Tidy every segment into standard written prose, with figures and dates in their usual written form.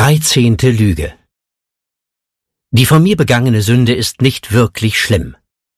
13. Lüge. Die von mir begangene Sünde ist nicht wirklich schlimm.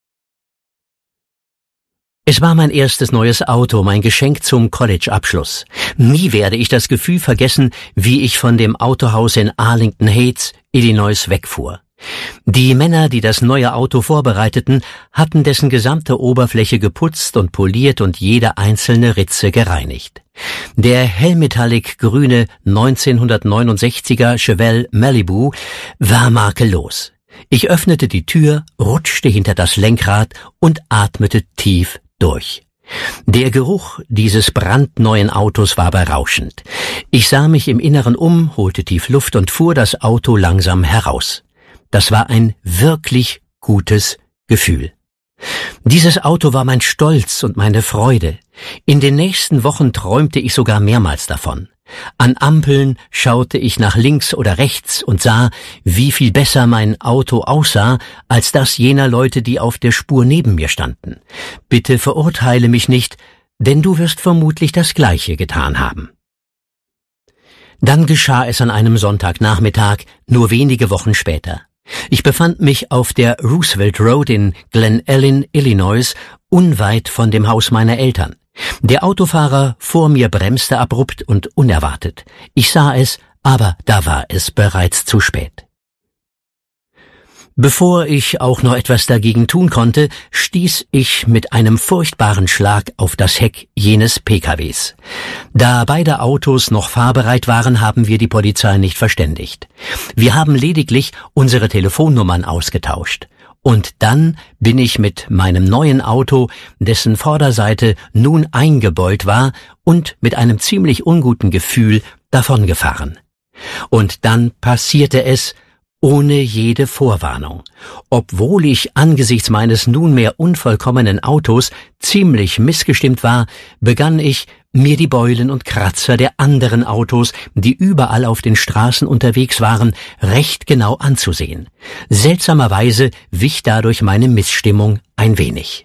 Es war mein erstes neues Auto, mein Geschenk zum College-Abschluss. Nie werde ich das Gefühl vergessen, wie ich von dem Autohaus in Arlington Heights, Illinois, wegfuhr. Die Männer, die das neue Auto vorbereiteten, hatten dessen gesamte Oberfläche geputzt und poliert und jede einzelne Ritze gereinigt. Der hellmetallic grüne 1969er Chevelle Malibu war makellos. Ich öffnete die Tür, rutschte hinter das Lenkrad und atmete tief durch. Der Geruch dieses brandneuen Autos war berauschend. Ich sah mich im Inneren um, holte tief Luft und fuhr das Auto langsam heraus. Das war ein wirklich gutes Gefühl. Dieses Auto war mein Stolz und meine Freude. In den nächsten Wochen träumte ich sogar mehrmals davon. An Ampeln schaute ich nach links oder rechts und sah, wie viel besser mein Auto aussah, als das jener Leute, die auf der Spur neben mir standen. Bitte verurteile mich nicht, denn du wirst vermutlich das Gleiche getan haben. Dann geschah es an einem Sonntagnachmittag, nur wenige Wochen später. Ich befand mich auf der Roosevelt Road in Glen Ellyn, Illinois, unweit von dem Haus meiner Eltern. Der Autofahrer vor mir bremste abrupt und unerwartet. Ich sah es, aber da war es bereits zu spät. Bevor ich auch noch etwas dagegen tun konnte, stieß ich mit einem furchtbaren Schlag auf das Heck jenes PKWs. Da beide Autos noch fahrbereit waren, haben wir die Polizei nicht verständigt. Wir haben lediglich unsere Telefonnummern ausgetauscht. Und dann bin ich mit meinem neuen Auto, dessen Vorderseite nun eingebeult war, und mit einem ziemlich unguten Gefühl davongefahren. Und dann passierte es, ohne jede Vorwarnung. Obwohl ich angesichts meines nunmehr unvollkommenen Autos ziemlich missgestimmt war, begann ich, mir die Beulen und Kratzer der anderen Autos, die überall auf den Straßen unterwegs waren, recht genau anzusehen. Seltsamerweise wich dadurch meine Missstimmung ein wenig.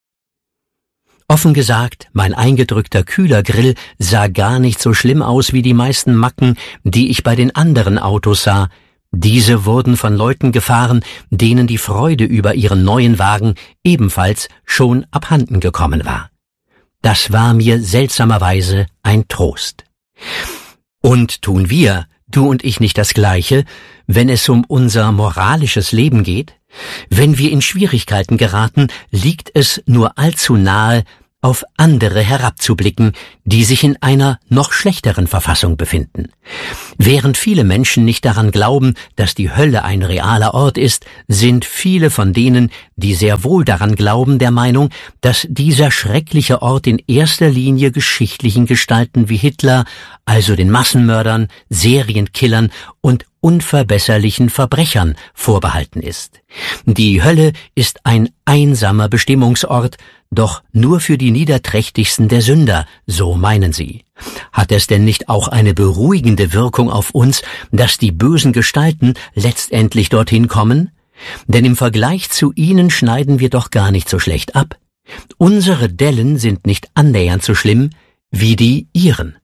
Offen gesagt, mein eingedrückter Kühlergrill sah gar nicht so schlimm aus wie die meisten Macken, die ich bei den anderen Autos sah. Diese wurden von Leuten gefahren, denen die Freude über ihren neuen Wagen ebenfalls schon abhanden gekommen war. Das war mir seltsamerweise ein Trost. Und tun wir, du und ich, nicht das Gleiche, wenn es um unser moralisches Leben geht? Wenn wir in Schwierigkeiten geraten, liegt es nur allzu nahe, auf andere herabzublicken, die sich in einer noch schlechteren Verfassung befinden. Während viele Menschen nicht daran glauben, dass die Hölle ein realer Ort ist, sind viele von denen, die sehr wohl daran glauben, der Meinung, dass dieser schreckliche Ort in erster Linie geschichtlichen Gestalten wie Hitler, also den Massenmördern, Serienkillern und unverbesserlichen Verbrechern vorbehalten ist. Die Hölle ist ein einsamer Bestimmungsort, doch nur für die niederträchtigsten der Sünder, so meinen sie. Hat es denn nicht auch eine beruhigende Wirkung auf uns, dass die bösen Gestalten letztendlich dorthin kommen? Denn im Vergleich zu ihnen schneiden wir doch gar nicht so schlecht ab. Unsere Dellen sind nicht annähernd so schlimm wie die ihren.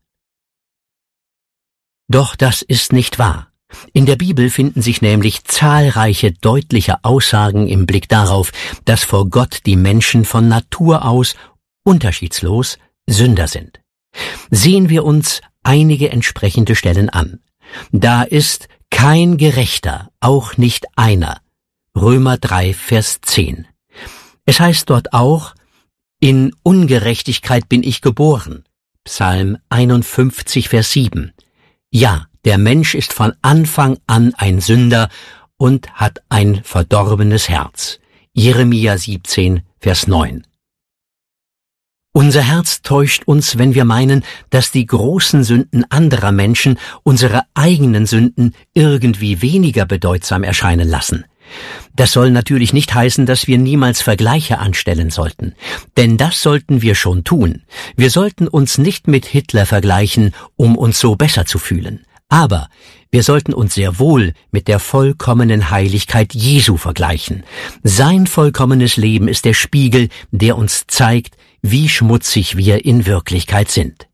Doch das ist nicht wahr. In der Bibel finden sich nämlich zahlreiche deutliche Aussagen im Blick darauf, dass vor Gott die Menschen von Natur aus unterschiedslos Sünder sind. Sehen wir uns einige entsprechende Stellen an. Da ist kein Gerechter, auch nicht einer. Römer 3, Vers 10. Es heißt dort auch, in Ungerechtigkeit bin ich geboren. Psalm 51, Vers 7. Ja, der Mensch ist von Anfang an ein Sünder und hat ein verdorbenes Herz. Jeremia 17, Vers 9. Unser Herz täuscht uns, wenn wir meinen, dass die großen Sünden anderer Menschen unsere eigenen Sünden irgendwie weniger bedeutsam erscheinen lassen. Das soll natürlich nicht heißen, dass wir niemals Vergleiche anstellen sollten, denn das sollten wir schon tun. Wir sollten uns nicht mit Hitler vergleichen, um uns so besser zu fühlen. Aber wir sollten uns sehr wohl mit der vollkommenen Heiligkeit Jesu vergleichen. Sein vollkommenes Leben ist der Spiegel, der uns zeigt, wie schmutzig wir in Wirklichkeit sind.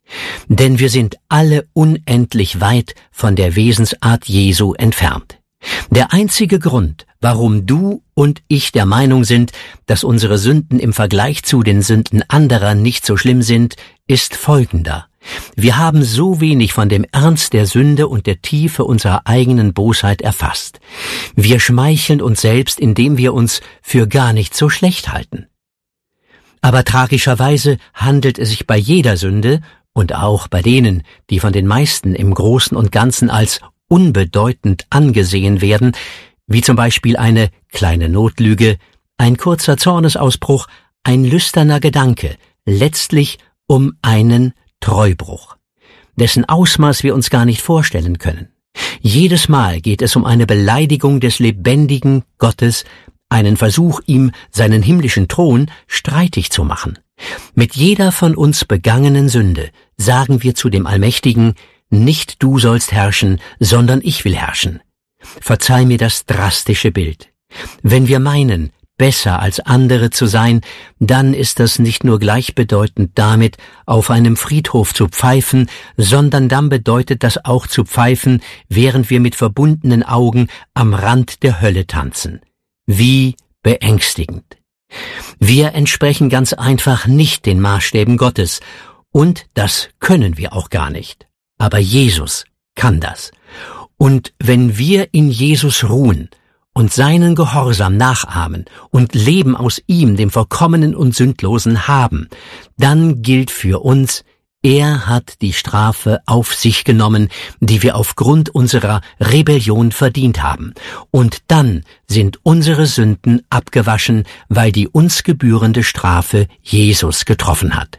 Denn wir sind alle unendlich weit von der Wesensart Jesu entfernt. Der einzige Grund, warum du und ich der Meinung sind, dass unsere Sünden im Vergleich zu den Sünden anderer nicht so schlimm sind, ist folgender. Wir haben so wenig von dem Ernst der Sünde und der Tiefe unserer eigenen Bosheit erfasst. Wir schmeicheln uns selbst, indem wir uns für gar nicht so schlecht halten. Aber tragischerweise handelt es sich bei jeder Sünde und auch bei denen, die von den meisten im Großen und Ganzen als unbedeutend angesehen werden, wie zum Beispiel eine kleine Notlüge, ein kurzer Zornesausbruch, ein lüsterner Gedanke, letztlich um einen Treubruch, dessen Ausmaß wir uns gar nicht vorstellen können. Jedes Mal geht es um eine Beleidigung des lebendigen Gottes, einen Versuch, ihm seinen himmlischen Thron streitig zu machen. Mit jeder von uns begangenen Sünde sagen wir zu dem Allmächtigen: Nicht du sollst herrschen, sondern ich will herrschen. Verzeih mir das drastische Bild. Wenn wir meinen, besser als andere zu sein, dann ist das nicht nur gleichbedeutend damit, auf einem Friedhof zu pfeifen, sondern dann bedeutet das auch zu pfeifen, während wir mit verbundenen Augen am Rand der Hölle tanzen. Wie beängstigend. Wir entsprechen ganz einfach nicht den Maßstäben Gottes, und das können wir auch gar nicht. Aber Jesus kann das. Und wenn wir in Jesus ruhen und seinen Gehorsam nachahmen und Leben aus ihm, dem Vollkommenen und Sündlosen, haben, dann gilt für uns: Er hat die Strafe auf sich genommen, die wir aufgrund unserer Rebellion verdient haben. Und dann sind unsere Sünden abgewaschen, weil die uns gebührende Strafe Jesus getroffen hat.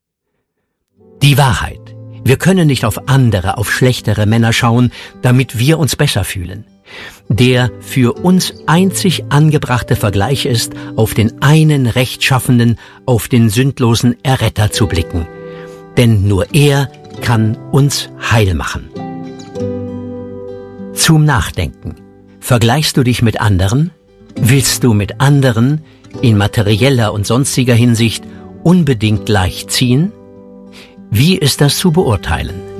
Die Wahrheit: Wir können nicht auf andere, auf schlechtere Männer schauen, damit wir uns besser fühlen. Der für uns einzig angebrachte Vergleich ist, auf den einen Rechtschaffenen, auf den sündlosen Erretter zu blicken. Denn nur er kann uns heil machen. Zum Nachdenken: Vergleichst du dich mit anderen? Willst du mit anderen in materieller und sonstiger Hinsicht unbedingt gleichziehen? Wie ist das zu beurteilen?